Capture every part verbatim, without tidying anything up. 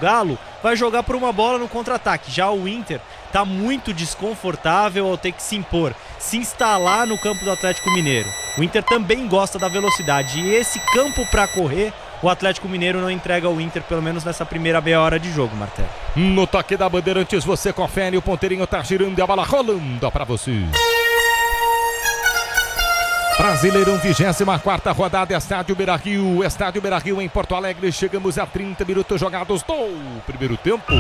Galo vai jogar por uma bola no contra-ataque. Já o Inter está muito desconfortável ao ter que se impor, se instalar no campo do Atlético Mineiro. O Inter também gosta da velocidade e esse campo para correr, o Atlético Mineiro não entrega ao Inter, pelo menos nessa primeira meia hora de jogo, Martelo. No toque da Bandeirantes você confere, o ponteirinho tá girando e a bola rolando para você. Brasileirão, vigésima quarta rodada, Estádio Beira-Rio, Estádio Beira-Rio em Porto Alegre. Chegamos a trinta minutos jogados do primeiro tempo.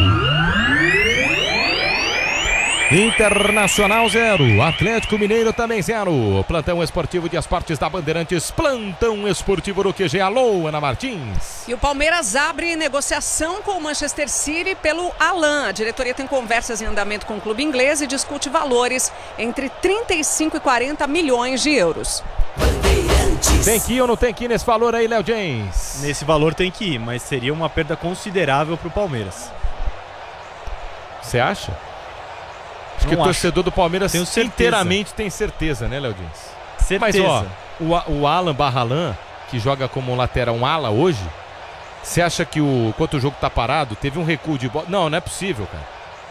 Internacional zero, Atlético Mineiro também zero. Plantão esportivo de esportes da Bandeirantes, plantão esportivo do Q G. Alô, Ana Martins. E o Palmeiras abre negociação com o Manchester City pelo Alan. A diretoria tem conversas em andamento com o clube inglês e discute valores entre trinta e cinco e quarenta milhões de euros. Tem que ir ou não tem que ir nesse valor aí, Léo James? Nesse valor tem que ir, mas seria uma perda considerável para o Palmeiras. Você acha? Acho que o torcedor do Palmeiras inteiramente tem certeza, né, Léo Dins? Certeza. Mas, ó, o, o Alan Barralan, que joga como lateral um ala hoje, você acha que o, enquanto o jogo tá parado, teve um recuo de bola? Não, não é possível, cara.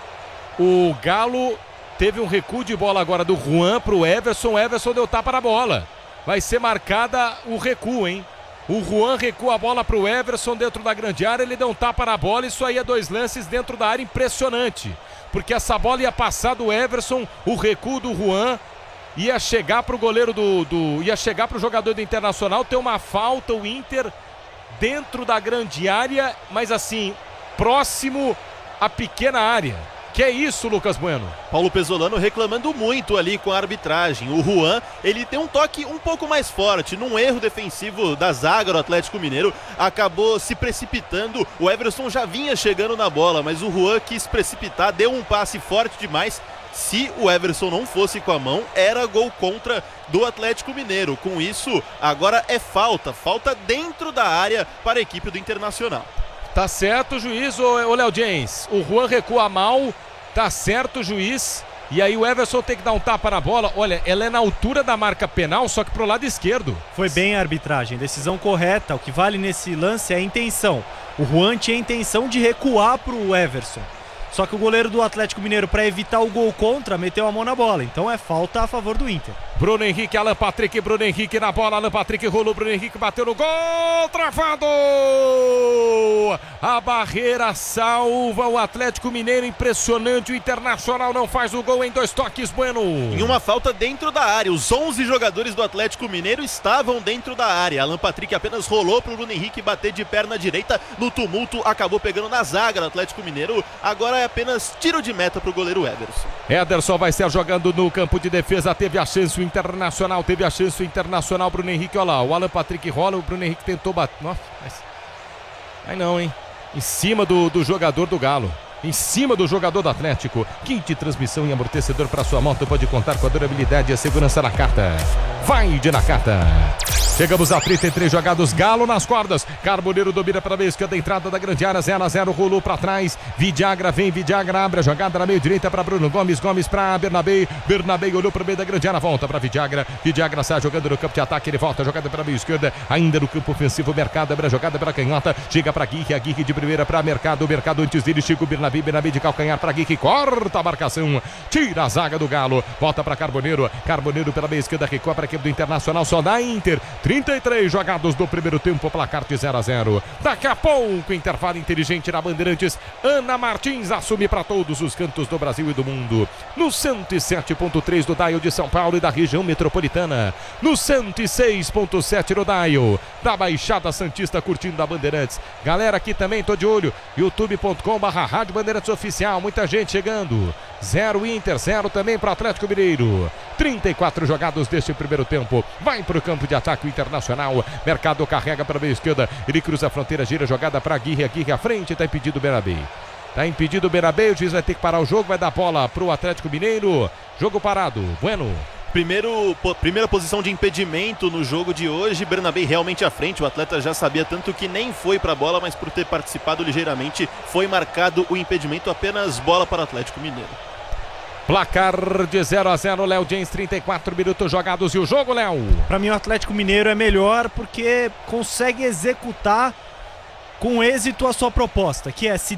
O Galo teve um recuo de bola agora do Juan pro Everson, o Everson deu tapa na bola. Vai ser marcada o recuo, hein? O Juan recua a bola pro Everson dentro da grande área, ele deu um tapa na bola, isso aí é dois lances dentro da área, impressionante. Porque essa bola ia passar do Everson, o recuo do Juan, ia chegar pro goleiro do, do... ia chegar pro jogador do Internacional, ter uma falta, o Inter dentro da grande área, mas assim, próximo à pequena área. Que é isso, Lucas Bueno? Paulo Pesolano reclamando muito ali com a arbitragem. O Juan, ele tem um toque um pouco mais forte. Num erro defensivo da zaga do Atlético Mineiro, acabou se precipitando. O Everson já vinha chegando na bola, mas o Juan quis precipitar, deu um passe forte demais. Se o Everson não fosse com a mão, era gol contra do Atlético Mineiro. Com isso, agora é falta. Falta dentro da área para a equipe do Internacional. Tá certo o juiz, ô Léo James. O Juan recua mal, tá certo o juiz. E aí o Everson tem que dar um tapa na bola. Olha, ela é na altura da marca penal, só que pro lado esquerdo. Foi bem a arbitragem, decisão correta. O que vale nesse lance é a intenção. O Juan tinha a intenção de recuar pro Everson. Só que o goleiro do Atlético Mineiro, para evitar o gol contra, meteu a mão na bola. Então é falta a favor do Inter. Bruno Henrique, Alan Patrick, Bruno Henrique na bola, Alan Patrick rolou, Bruno Henrique bateu no gol, travado! A barreira salva o Atlético Mineiro, impressionante, o Internacional não faz o gol em dois toques, Bueno. Em uma falta dentro da área, os onze jogadores do Atlético Mineiro estavam dentro da área. Alan Patrick apenas rolou para o Bruno Henrique bater de perna direita, no tumulto acabou pegando na zaga do Atlético Mineiro, agora é apenas tiro de meta para o goleiro Everson. Ederson vai ser jogando no campo de defesa, teve a chance o Internacional, teve a chance o Internacional, Bruno Henrique, olha lá, o Alan Patrick rola, o Bruno Henrique tentou bater, nossa, mas... aí não, hein, em cima do, do jogador do Galo, em cima do jogador do Atlético. Kit transmissão e amortecedor para sua moto, pode contar com a durabilidade e a segurança na carta, vai de na carta. Chegamos a trinta e três jogados, Galo nas cordas, Carboneiro domina para a meia esquerda, entrada da grande área, zero a zero, rolou para trás, Vidagra vem, Vidagra abre a jogada na meia direita para Bruno Gomes, Gomes para Bernabé, Bernabé olhou para o meio da grande área, volta para Vidagra, Vidagra sai jogando no campo de ataque, ele volta, jogada para a meia esquerda, ainda no campo ofensivo, Mercado abre a jogada para canhota, chega para Guirre, a Guirre de primeira para Mercado, Mercado antes dele, chega o Bernabé, Bernabé de calcanhar para Guirre, corta a marcação, tira a zaga do Galo, volta para Carboneiro, Carboneiro pela meia esquerda, recua para a equipe do Internacional, só da Inter, trinta e três jogados do primeiro tempo, placar de zero a zero. Daqui a pouco, intervalo inteligente na Bandeirantes, Ana Martins assume para todos os cantos do Brasil e do mundo, no cento e sete ponto três do dial de São Paulo e da região metropolitana, no cento e seis ponto sete do dial da Baixada Santista, curtindo a Bandeirantes. Galera, aqui também tô de olho, youtube ponto com barra rádio Bandeirantes Oficial, muita gente chegando, zero Inter, zero também para o Atlético Mineiro, trinta e quatro jogados deste primeiro tempo, vai para o campo de ataque o Internacional, Mercado carrega para a meia esquerda, ele cruza a fronteira, gira a jogada para Guirre, Guirre à frente, está impedido o Bernabé. Está impedido o Bernabé, o juiz vai ter que parar o jogo, vai dar bola para o Atlético Mineiro, jogo parado, Bueno. Primeiro, po, primeira posição de impedimento no jogo de hoje, Bernabé realmente à frente, o atleta já sabia tanto que nem foi para a bola, mas por ter participado ligeiramente, foi marcado o impedimento, apenas bola para o Atlético Mineiro. Placar de zero a zero, Léo James, trinta e quatro minutos jogados e o jogo, Léo? Para mim o Atlético Mineiro é melhor porque consegue executar com êxito a sua proposta, que é se